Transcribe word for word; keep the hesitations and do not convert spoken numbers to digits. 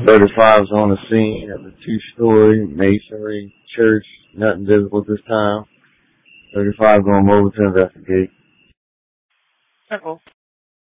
thirty-five's on the scene at the two-story masonry church. Nothing visible at this time. thirty-five going over to investigate. Circle.